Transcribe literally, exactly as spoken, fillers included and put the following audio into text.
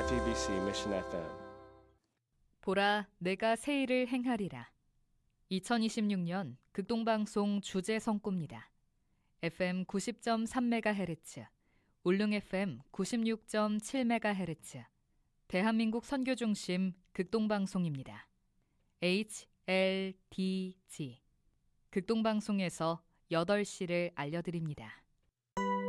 에프이비씨 Mission 에프엠. 보라, 내가 새 일을 행하리라. 이천이십육 년 극동방송 주제 성구입니다. 에프엠 구십 점 삼 메가헤르츠, 울릉 에프엠 구십육 점 칠 메가헤르츠, 대한민국 선교중심 극동방송입니다. 에이치 엘 디 지, 극동방송에서 여덟 시를 알려드립니다.